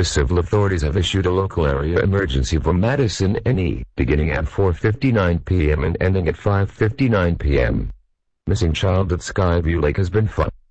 Swiss civil authorities have issued a local area emergency for Madison, NE, beginning at 4:59 p.m. and ending at 5:59 p.m. Missing child at Skyview Lake has been found.